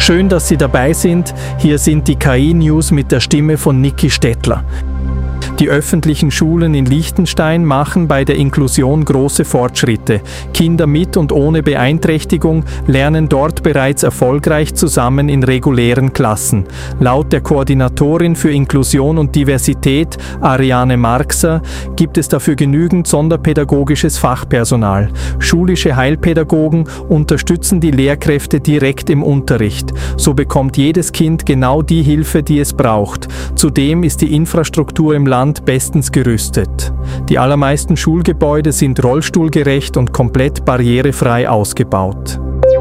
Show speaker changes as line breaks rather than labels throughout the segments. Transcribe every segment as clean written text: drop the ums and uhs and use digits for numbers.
Schön, dass Sie dabei sind. Hier sind die KI-News mit der Stimme von Niki Stettler. Die öffentlichen Schulen in Liechtenstein machen bei der Inklusion große Fortschritte. Kinder mit und ohne Beeinträchtigung lernen dort bereits erfolgreich zusammen in regulären Klassen. Laut der Koordinatorin für Inklusion und Diversität, Ariane Marxer, gibt es dafür genügend sonderpädagogisches Fachpersonal. Schulische Heilpädagogen unterstützen die Lehrkräfte direkt im Unterricht. So bekommt jedes Kind genau die Hilfe, die es braucht. Zudem ist die Infrastruktur im Land bestens gerüstet. Die allermeisten Schulgebäude sind rollstuhlgerecht und komplett barrierefrei ausgebaut.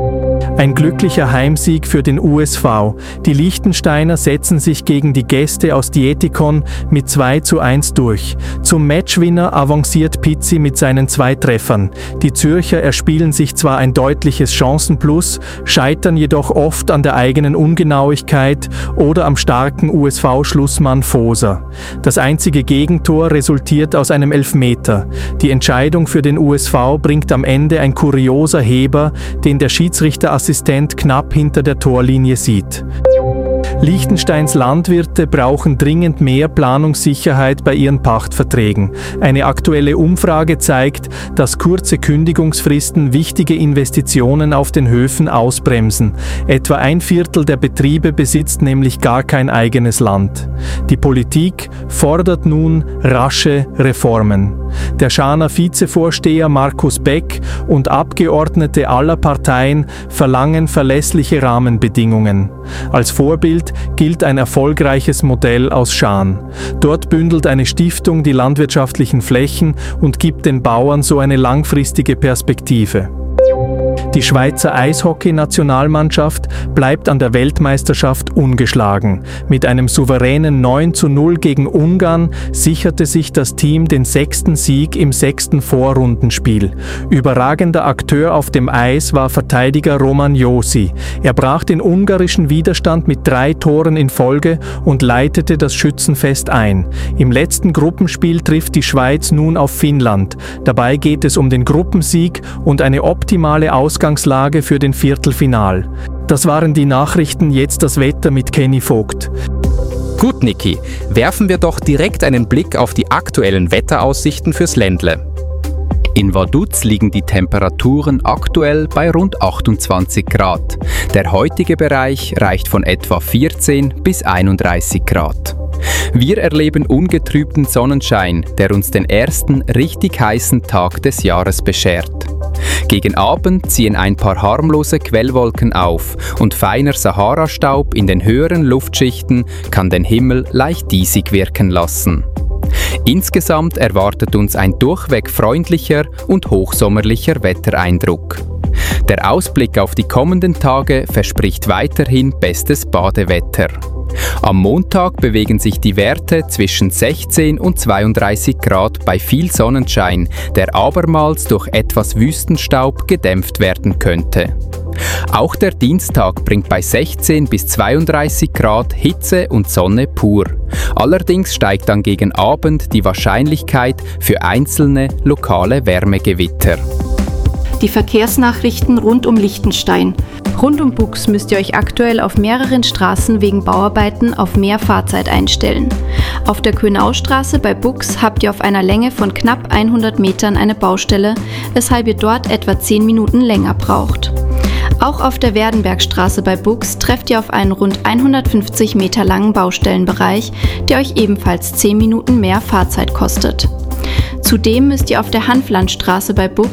Ein glücklicher Heimsieg für den USV. Die Liechtensteiner setzen sich gegen die Gäste aus Dietikon mit 2:1 durch. Zum Matchwinner avanciert Pizzi mit seinen 2 Treffern. Die Zürcher erspielen sich zwar ein deutliches Chancenplus, scheitern jedoch oft an der eigenen Ungenauigkeit oder am starken USV-Schlussmann Foser. Das einzige Gegentor resultiert aus einem Elfmeter. Die Entscheidung für den USV bringt am Ende ein kurioser Heber, den der Schiedsrichterassistent knapp hinter der Torlinie sieht. Liechtensteins Landwirte brauchen dringend mehr Planungssicherheit bei ihren Pachtverträgen. Eine aktuelle Umfrage zeigt, dass kurze Kündigungsfristen wichtige Investitionen auf den Höfen ausbremsen. Etwa 1/4 der Betriebe besitzt nämlich gar kein eigenes Land. Die Politik fordert nun rasche Reformen. Der Schaner Vizevorsteher Markus Beck und Abgeordnete aller Parteien verlangen verlässliche Rahmenbedingungen. Als Vorbild gilt ein erfolgreiches Modell aus Schaan. Dort bündelt eine Stiftung die landwirtschaftlichen Flächen und gibt den Bauern so eine langfristige Perspektive. Die Schweizer Eishockey-Nationalmannschaft bleibt an der Weltmeisterschaft ungeschlagen. Mit einem souveränen 9:0 gegen Ungarn sicherte sich das Team den 6. Sieg im 6. Vorrundenspiel. Überragender Akteur auf dem Eis war Verteidiger Roman Josi. Er brach den ungarischen Widerstand mit 3 Toren in Folge und leitete das Schützenfest ein. Im letzten Gruppenspiel trifft die Schweiz nun auf Finnland. Dabei geht es um den Gruppensieg und eine optimale Ausgangslage für den Viertelfinal. Das waren die Nachrichten, jetzt das Wetter mit Kenny Vogt.
Gut, Niki, werfen wir doch direkt einen Blick auf die aktuellen Wetteraussichten fürs Ländle. In Vaduz liegen die Temperaturen aktuell bei rund 28 Grad. Der heutige Bereich reicht von etwa 14 bis 31 Grad. Wir erleben ungetrübten Sonnenschein, der uns den ersten richtig heißen Tag des Jahres beschert. Gegen Abend ziehen ein paar harmlose Quellwolken auf und feiner Sahara-Staub in den höheren Luftschichten kann den Himmel leicht diesig wirken lassen. Insgesamt erwartet uns ein durchweg freundlicher und hochsommerlicher Wettereindruck. Der Ausblick auf die kommenden Tage verspricht weiterhin bestes Badewetter. Am Montag bewegen sich die Werte zwischen 16 und 32 Grad bei viel Sonnenschein, der abermals durch etwas Wüstenstaub gedämpft werden könnte. Auch der Dienstag bringt bei 16 bis 32 Grad Hitze und Sonne pur. Allerdings steigt dann gegen Abend die Wahrscheinlichkeit für einzelne lokale Wärmegewitter.
Die Verkehrsnachrichten rund um Liechtenstein. Rund um Bux müsst ihr euch aktuell auf mehreren Straßen wegen Bauarbeiten auf mehr Fahrzeit einstellen. Auf der Könaustraße bei Bux habt ihr auf einer Länge von knapp 100 Metern eine Baustelle, weshalb ihr dort etwa 10 Minuten länger braucht. Auch auf der Werdenbergstraße bei Bux trefft ihr auf einen rund 150 Meter langen Baustellenbereich, der euch ebenfalls 10 Minuten mehr Fahrzeit kostet. Zudem müsst ihr auf der Hanflandstraße bei Bux